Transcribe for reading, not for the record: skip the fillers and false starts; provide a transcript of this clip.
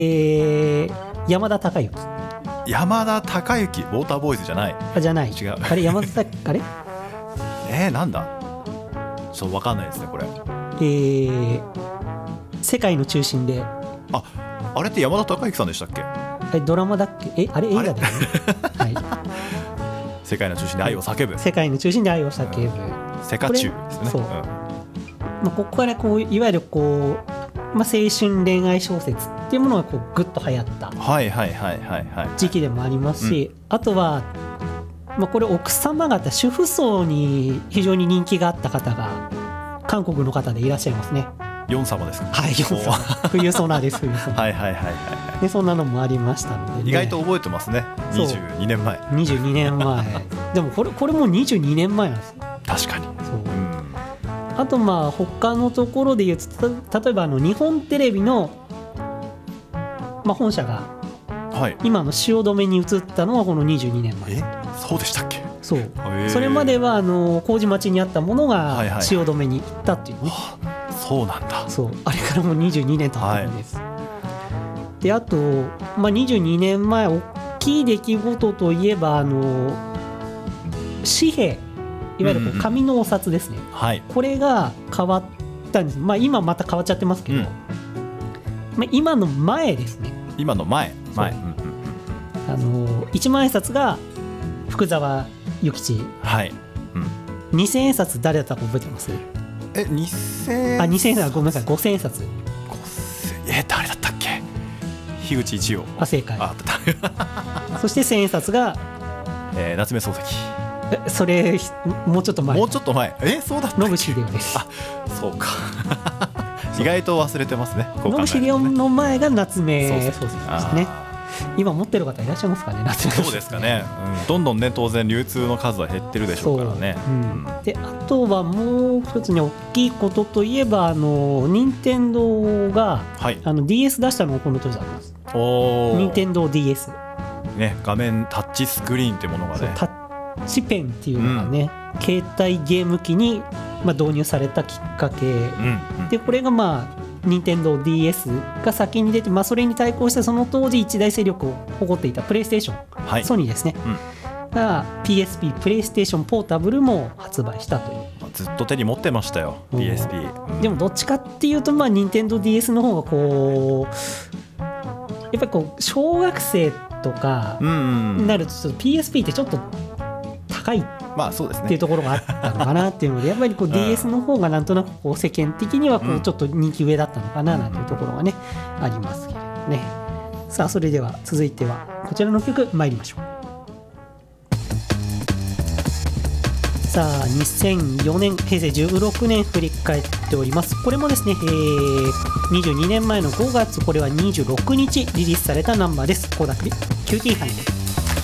山田孝之。 山田孝之、ウォーターボーイズじゃない。 じゃない。 違う。 あれ山田あれなんだ、ちょっと分かんないですねこれ。 世界の中心で、 あれって山田孝之さんでしたっけ？ ドラマだっけ？あれ映画だよね。はい。 世界の中心で愛を叫ぶ。 世界の中心で愛を叫ぶ。 セカチュウですね。 そう。ここからこういわゆるこう、青春恋愛小説っていうものがこうグッと流行った時期でもありますし、あとは、これ奥様方主婦層に非常に人気があった方が韓国の方でいらっしゃいますね。 ヨン様ですか？ はい、ヨン様。冬ソナです。冬ソナ。でそんなのもありましたので、ね、 意外と覚えてますね。22年前。 22年前。でもこれも22年前なんですよ。 確かに。そう。 あと他のところで言うと、例えば日本テレビの、本社が、今の汐留に移ったのはこの22年前。 そうでしたっけ？ そう。それまでは麹町にあったものが汐留に行ったっていうね。 そうなんだ。 そう。あれからもう22年経ってるんです。で、あと、22年前大きい出来事といえば紙幣、いわゆる紙のお札ですね、これが変わったんです。今また変わっちゃってますけど、今の前ですね。 今の前、 1万円札が福沢諭吉、2000円札誰だったか覚えてます？2000円札、ごめんなさい、5000円札。 誰だったっけ？樋口一葉。 正解。そして1000円札が、 夏目漱石。 それもうちょっと前。 そうだったっけ？ 野口英世です。 そうか。意外と忘れてますね。 野口英世の前が夏目漱石ですね。今持ってる方いらっしゃいますかね？ そうですかね。どんどんね、当然流通の数は減ってるでしょうからね。 で、あとはもう一つに大きいことといえば任天堂が、DS 出したのがこの年だったんです。任天堂 DS。 画面タッチスクリーンってものがね。 タッチペンっていうのがね、携帯ゲーム機に導入されたきっかけで、これが任天堂 DS が先に出て、それに対抗してその当時一大勢力を誇っていたプレイステーション、ソニーですね、が PSP プレイステーションポータブルも発売したという。 ずっと手に持ってましたよ PSP。 でもどっちかっていうと任天堂 DS の方がこうやっぱりこう小学生とかになるとちょっと PSP ってちょっと高いっていうところがあったのかなっていうので、やっぱりこう DS の方がなんとなくこう世間的にはこうちょっと人気上だったのかななんていうところがねありますけれどね。さあ、それでは続いてはこちらの曲参りましょう。さあ、2004年平成16年振り返っております。これもですね、22年前の5月、これは26日リリースされたナンバーです。倖田來キューティーハニー。